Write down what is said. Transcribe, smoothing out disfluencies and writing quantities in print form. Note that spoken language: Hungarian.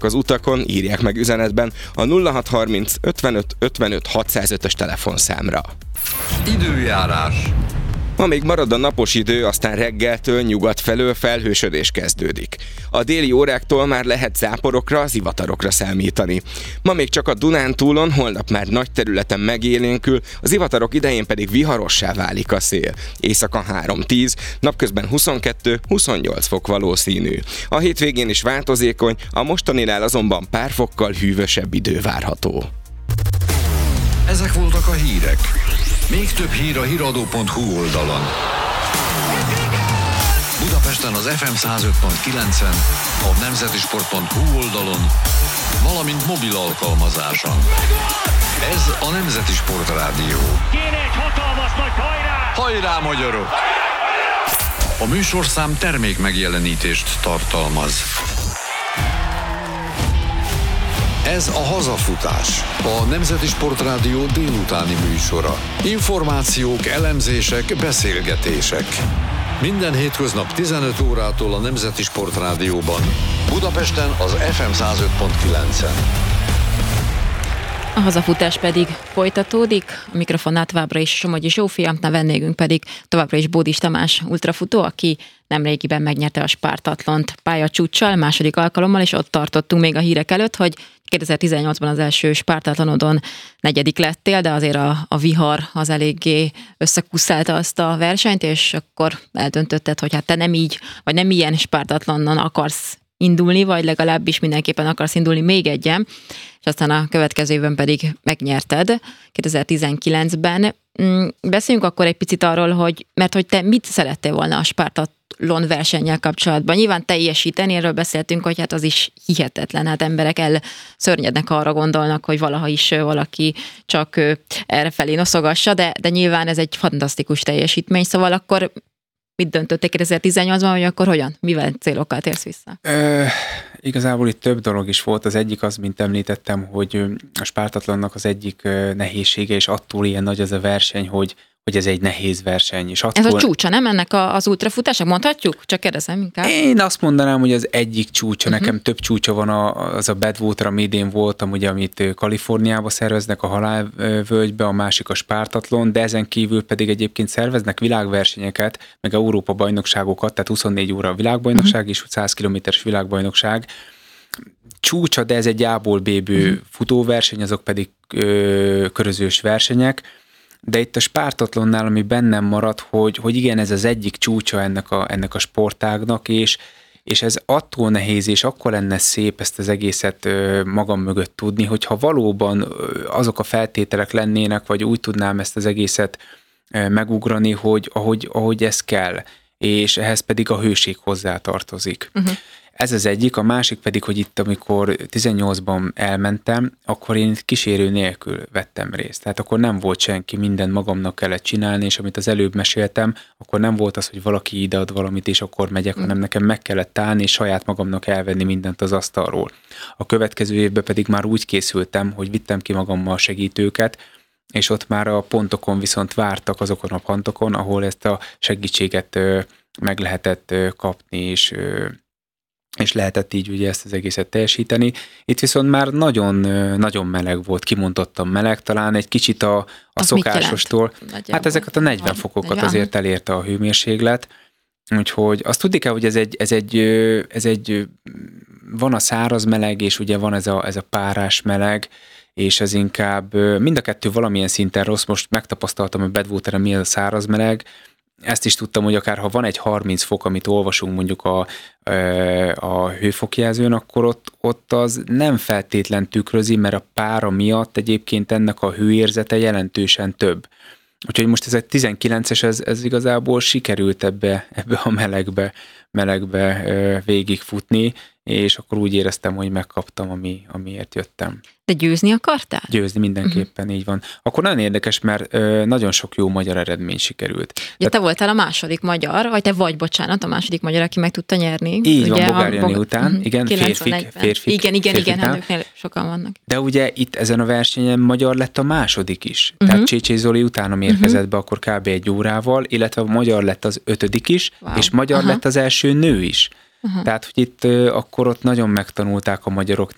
az utakon, írják meg üzenetben a 0630 55 55 605-ös telefonszámra. Időjárás. Ma még marad a napos idő, aztán reggeltől nyugat felől felhősödés kezdődik. A déli óráktól már lehet záporokra, zivatarokra számítani. Ma még csak a Dunántúlon, holnap már nagy területen megélénkül, a zivatarok idején pedig viharossá válik a szél. Éjszaka 3-10, napközben 22-28 fok valószínű. A hétvégén is változékony, a mostaninál azonban pár fokkal hűvösebb idő várható. Ezek voltak a hírek. Még több hír a hiradó.hu oldalon. Budapesten az FM 105.9-en, a nemzetisport.hu oldalon, valamint mobil alkalmazáson. Ez a Nemzeti Sport Rádió. Kéne egy hatalmas nagy hajrá! Hajrá, magyarok! A műsorszám termék megjelenítést tartalmaz. Ez a Hazafutás, a Nemzeti Sport Rádió délutáni műsora. Információk, elemzések, beszélgetések. Minden hétköznap 15 órától a Nemzeti Sport Rádióban. Budapesten az FM 105.9-en. A hazafutás pedig folytatódik, a mikrofonnál továbbra is Somogyi Zsófia, a vendégünk pedig továbbra is Bódis Tamás ultrafutó, aki nemrégiben megnyerte a Spártatlont pályacsúccsal, második alkalommal, és ott tartottunk még a hírek előtt, hogy 2018-ban az első Spártatlonodon negyedik lettél, de azért a vihar az eléggé összekuszálta azt a versenyt, és akkor eldöntötted, hogy hát te nem így, vagy nem ilyen Spártatlonon akarsz indulni, vagy legalábbis mindenképpen akarsz indulni még egyen, és aztán a következő évben pedig megnyerted 2019-ben. Beszéljünk akkor egy picit arról, mert hogy te mit szerettél volna a Spártatlon versennyel kapcsolatban. Nyilván teljesíteni, erről beszéltünk, hogy hát az is hihetetlen, hát emberek elszörnyednek, arra gondolnak, hogy valaha is valaki csak errefelé noszogassa, de nyilván ez egy fantasztikus teljesítmény, szóval akkor mit döntöttek 2018-ban, vagy akkor hogyan? Mivel célokkal térsz vissza? Igazából itt több dolog is volt. Az egyik az, mint említettem, hogy a Spártatlonnak az egyik nehézsége, és attól ilyen nagy az a verseny, hogy ez egy nehéz verseny. És attól... Ez a csúcsa, nem ennek az ultrafutásnak? Mondhatjuk? Csak kérdezem inkább. Én azt mondanám, hogy az egyik csúcsa. Nekem több csúcsa van, az a Badwater, ami idén voltam, ugye, amit Kaliforniába szerveznek, a Halálvölgybe, a másik a Spártatlon, de ezen kívül pedig egyébként szerveznek világversenyeket, meg Európa bajnokságokat, tehát 24 óra világbajnokság és 100 kilométeres világbajnokság. Csúcsa, de ez egy A-ból B-ből futóverseny, azok pedig körözős versenyek. De itt a Spártatlonnál, ami bennem maradt, hogy igen, ez az egyik csúcsa ennek a sportágnak, és ez attól nehéz, és akkor lenne szép ezt az egészet magam mögött tudni, hogyha valóban azok a feltételek lennének, vagy úgy tudnám ezt az egészet megugrani, hogy ahogy ez kell, és ehhez pedig a hőség hozzátartozik. Ez az egyik, a másik pedig, hogy itt, amikor 18-ban elmentem, akkor én kísérő nélkül vettem részt. Tehát akkor nem volt senki, mindent magamnak kellett csinálni, és amit az előbb meséltem, akkor nem volt az, hogy valaki idead valamit, és akkor megyek, hanem nekem meg kellett állni, és saját magamnak elvenni mindent az asztalról. A következő évben pedig már úgy készültem, hogy vittem ki magammal segítőket, és ott már a pontokon viszont vártak azokon a pontokon, ahol ezt a segítséget meg lehetett kapni, és lehetett így ugye ezt az egészet teljesíteni. Itt viszont már nagyon, nagyon meleg volt, kimondottan meleg, talán egy kicsit a szokásostól. Hát ezeket a 40 fokokat azért elérte a hőmérséklet, úgyhogy azt tudni kell, hogy ez egy van a száraz meleg, és ugye van ez a párás meleg, és ez inkább mind a kettő valamilyen szinten rossz. Most megtapasztaltam a Badwateren, mi az a száraz meleg. Ezt is tudtam, hogy akár ha van egy 30 fok, amit olvasunk mondjuk a hőfokjelzőn, akkor ott az nem feltétlen tükrözi, mert a pára miatt egyébként ennek a hőérzete jelentősen több. Úgyhogy most ez egy 19-es, ez igazából sikerült ebbe a melegbe végigfutni, és akkor úgy éreztem, hogy megkaptam, amiért jöttem. De győzni akartál? Győzni mindenképpen, így van. Akkor nagyon érdekes, mert nagyon sok jó magyar eredmény sikerült. Ugye te voltál a második magyar, vagy te vagy, bocsánat, a második magyar, aki meg tudta nyerni. Így ugye, van, Bogár Jani után, igen, férfi. Igen, nőknél sokan vannak. De ugye itt ezen a versenyen magyar lett a második is. Tehát Csécsé Zoli utána érkezett be akkor kb. 1 órával, illetve magyar lett az 5. is, és magyar lett az első nő is. Tehát, hogy itt akkor ott nagyon megtanulták a magyarok